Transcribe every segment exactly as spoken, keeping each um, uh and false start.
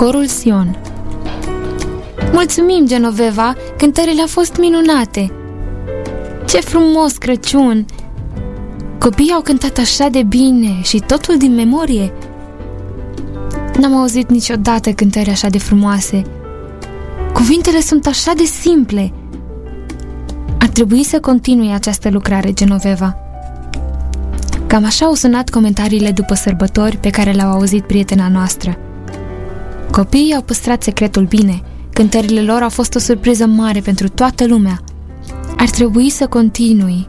Corul Sion. Mulțumim, Genoveva, cântările au fost minunate. Ce frumos Crăciun! Copiii au cântat așa de bine și totul din memorie. N-am auzit niciodată cântări așa de frumoase. Cuvintele sunt așa de simple. Ar trebui să continui această lucrare, Genoveva. Cam așa au sunat comentariile după sărbători pe care le-au auzit prietena noastră. Copiii au păstrat secretul bine. Cântările lor au fost o surpriză mare pentru toată lumea. Ar trebui să continui.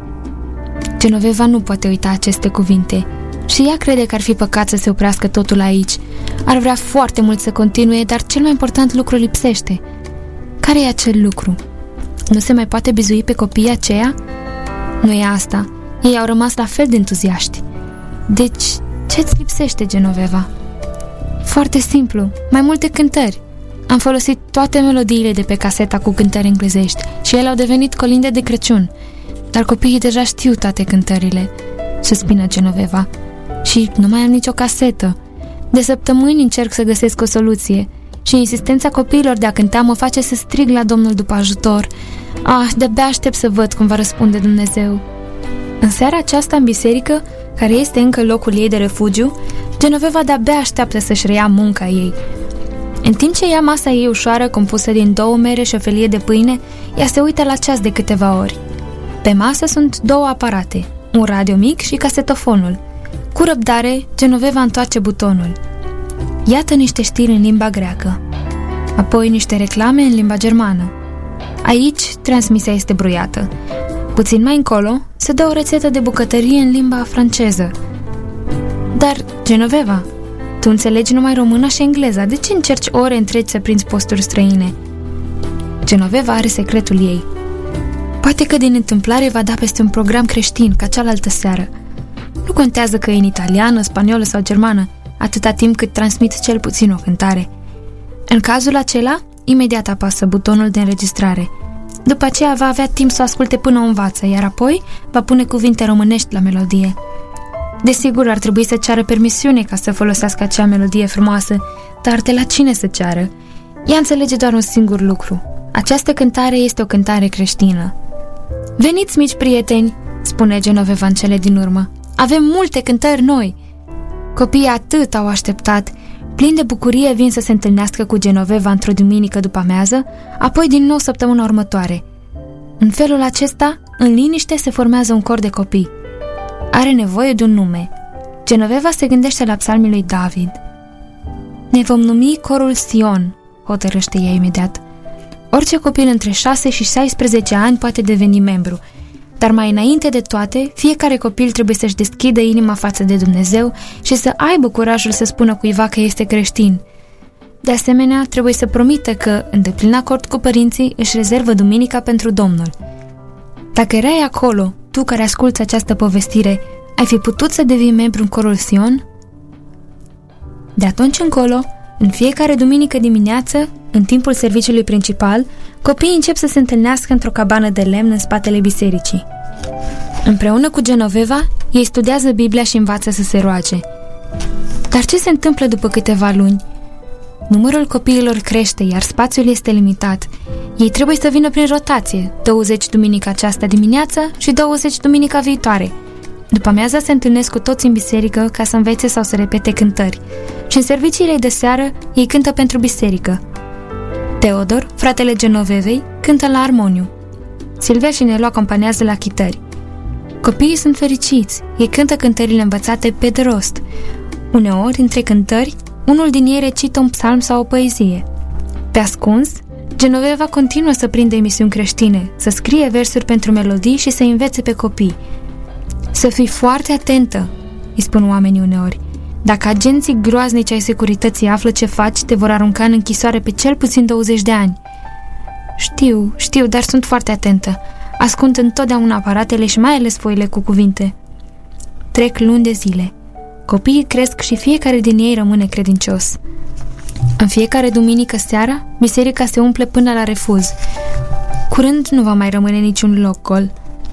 Genoveva nu poate uita aceste cuvinte și ea crede că ar fi păcat să se oprească totul aici. Ar vrea foarte mult să continue, dar cel mai important lucru lipsește. Care e acel lucru? Nu se mai poate bizui pe copiii aceia? Nu e asta. Ei au rămas la fel de entuziaști. Deci, ce-ți lipsește, Genoveva? Foarte simplu, mai multe cântări. Am folosit toate melodiile de pe caseta cu cântări englezești și ele au devenit colinde de Crăciun. Dar copiii deja știu toate cântările, se spune Genoveva. Și nu mai am nicio casetă. De săptămâni încerc să găsesc o soluție și insistența copiilor de a cânta mă face să strig la Domnul după ajutor. Ah, de-abia aștept să văd cum va răspunde Dumnezeu. În seara aceasta în biserică, care este încă locul ei de refugiu, Genoveva de-abia așteaptă să-și reia munca ei. În timp ce ia masa ei ușoară, compusă din două mere și o felie de pâine, ea se uită la ceas de câteva ori. Pe masă sunt două aparate, un radio mic și casetofonul. Cu răbdare, Genoveva întoarce butonul. Iată niște știri în limba greacă, apoi niște reclame în limba germană. Aici, transmisia este bruiată. Puțin mai încolo, se dă o rețetă de bucătărie în limba franceză. Dar, Genoveva, tu înțelegi numai româna și engleza. De ce încerci ore întregi să prinzi posturi străine? Genoveva are secretul ei. Poate că din întâmplare va da peste un program creștin, ca cealaltă seară. Nu contează că e în italiană, spaniolă sau germană, atâta timp cât transmit cel puțin o cântare. În cazul acela, imediat apasă butonul de înregistrare. După aceea va avea timp să o asculte până o învață, iar apoi va pune cuvinte românești la melodie. Desigur, ar trebui să ceară permisiune ca să folosească acea melodie frumoasă, dar de la cine să ceară? Ea înțelege doar un singur lucru. Această cântare este o cântare creștină. Veniți, mici prieteni, spune Genoveva în cele din urmă. Avem multe cântări noi. Copiii atât au așteptat. Plini de bucurie vin să se întâlnească cu Genoveva într-o duminică după amiază, apoi din nou săptămâna următoare. În felul acesta, în liniște se formează un cor de copii. Are nevoie de un nume. Genoveva se gândește la psalmii lui David. Ne vom numi Corul Sion, hotărăște ea imediat. Orice copil între șase și șaisprezece ani poate deveni membru, dar mai înainte de toate, fiecare copil trebuie să-și deschidă inima față de Dumnezeu și să aibă curajul să spună cuiva că este creștin. De asemenea, trebuie să promită că, în deplin acord cu părinții, își rezervă duminica pentru Domnul. Dacă erai acolo, tu care asculți această povestire, ai fi putut să devii membru în Corul Sion? De atunci încolo, în fiecare duminică dimineață, în timpul serviciului principal, copiii încep să se întâlnească într-o cabană de lemn în spatele bisericii. Împreună cu Genoveva, ei studiază Biblia și învață să se roage. Dar ce se întâmplă după câteva luni? Numărul copiilor crește, iar spațiul este limitat. Ei trebuie să vină prin rotație, douăzeci duminica aceasta dimineață și douăzeci duminica viitoare. După amiaza se întâlnesc cu toți în biserică ca să învețe sau să repete cântări. Și în serviciile de seară ei cântă pentru biserică. Teodor, fratele Genovevei, cântă la armoniu. Silvia și Nelu acompanează la chitări. Copiii sunt fericiți, ei cântă cântările învățate pe de rost. Uneori, între cântări, unul din ei recită un psalm sau o poezie. Pe ascuns, Genoveva continuă să prindă emisiuni creștine, să scrie versuri pentru melodii și să învețe pe copii. Să fii foarte atentă, îi spun oamenii uneori. Dacă agenții groaznici ai securității află ce faci, te vor arunca în închisoare pe cel puțin douăzeci de ani. Știu, știu, dar sunt foarte atentă. Ascund întotdeauna aparatele și mai ales foile cu cuvinte. Trec luni de zile. Copiii cresc și fiecare din ei rămâne credincios. În fiecare duminică seara, biserica se umple până la refuz. Curând nu va mai rămâne niciun loc gol.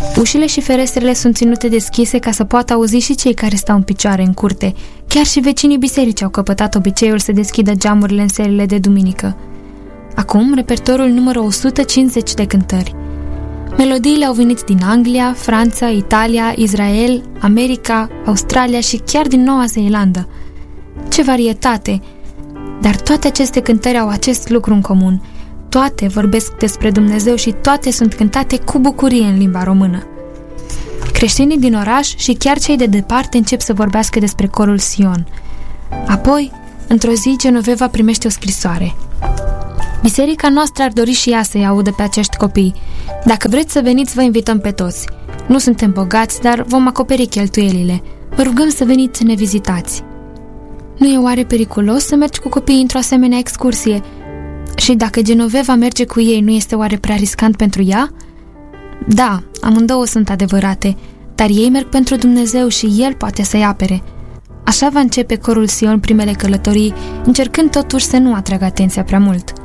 Ușile și ferestrele sunt ținute deschise ca să poată auzi și cei care stau în picioare în curte. Chiar și vecinii bisericii au căpătat obiceiul să deschidă geamurile în serile de duminică. Acum, repertoriul numără o sută cincizeci de cântări. Melodiile au venit din Anglia, Franța, Italia, Israel, America, Australia și chiar din Noua Zeelandă. Ce varietate! Dar toate aceste cântări au acest lucru în comun. Toate vorbesc despre Dumnezeu și toate sunt cântate cu bucurie în limba română. Creștinii din oraș și chiar cei de departe încep să vorbească despre corul Sion. Apoi, într-o zi, Genoveva primește o scrisoare. Biserica noastră ar dori și ea să-i audă pe acești copii. Dacă vreți să veniți, vă invităm pe toți. Nu suntem bogați, dar vom acoperi cheltuielile. Vă rugăm să veniți să ne vizitați. Nu e oare periculos să mergi cu copiii într-o asemenea excursie? Și dacă Genoveva merge cu ei, nu este oare prea riscant pentru ea? Da, amândouă sunt adevărate, dar ei merg pentru Dumnezeu și El poate să-i apere. Așa va începe corul Sion primele călătorii, încercând totuși să nu atragă atenția prea mult.